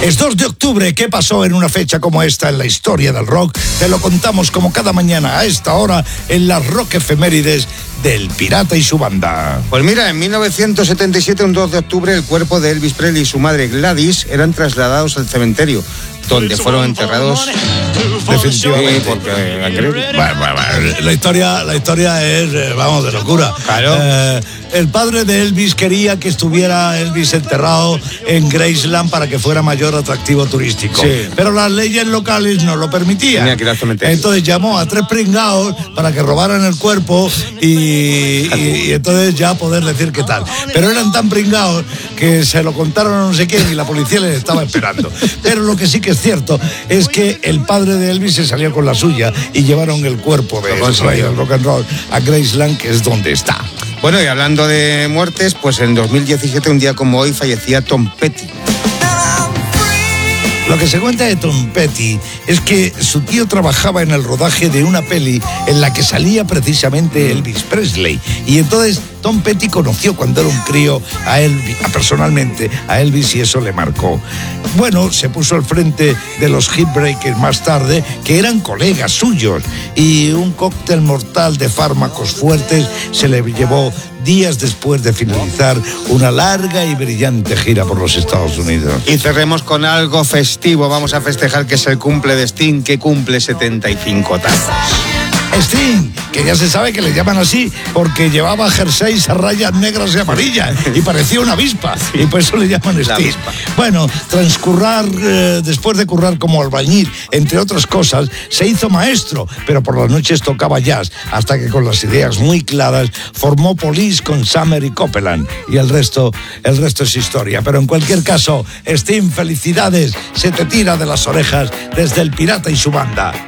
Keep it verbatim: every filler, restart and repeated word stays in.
Es dos de octubre. ¿Qué pasó en una fecha como esta en la historia del rock? Te lo contamos como cada mañana a esta hora en las Rock Efemérides del Pirata y su banda. Pues mira, en mil novecientos setenta y siete, un dos de octubre, el cuerpo de Elvis Presley y su madre Gladys eran trasladados al cementerio, donde fueron enterrados definitivamente. Sí, porque, bueno, bueno, bueno, la historia, la historia es, vamos, de locura. Claro. Eh, el padre de Elvis quería que estuviera Elvis enterrado en Graceland para que fuera mayor atractivo turístico. Sí. Pero las leyes locales no lo permitían. Tenía que ir al cementerio. Entonces llamó a tres pringados para que robaran el cuerpo y, y, y entonces ya poder decir qué tal. Pero eran tan pringados que se lo contaron a no sé quién y la policía les estaba esperando. Pero lo que sí que es cierto es que el padre de Elvis se salió con la suya y llevaron el cuerpo de el rey del rock and roll a Graceland, que es donde está. Bueno, y hablando de muertes, pues en dos mil diecisiete, un día como hoy, fallecía Tom Petty. Lo que se cuenta de Tom Petty es que su tío trabajaba en el rodaje de una peli en la que salía precisamente Elvis Presley. Y entonces Tom Petty conoció cuando era un crío a Elvis, a personalmente a Elvis, y eso le marcó. Bueno, se puso al frente de los Heartbreakers más tarde, que eran colegas suyos, y un cóctel mortal de fármacos fuertes se le llevó días después de finalizar una larga y brillante gira por los Estados Unidos. Y cerremos con algo festivo. Vamos a festejar que es el cumple de Sting, que cumple setenta y cinco tazas. Sting, que ya se sabe que le llaman así porque llevaba jerseys a rayas negras y amarillas y parecía una avispa, y por eso le llaman Sting. Bueno, tras currar, eh, después de currar como albañil, entre otras cosas, se hizo maestro, pero por las noches tocaba jazz, hasta que con las ideas muy claras formó Police con Summer y Copeland, y el resto, el resto es historia. Pero en cualquier caso, Sting, felicidades, se te tira de las orejas desde el Pirata y su banda.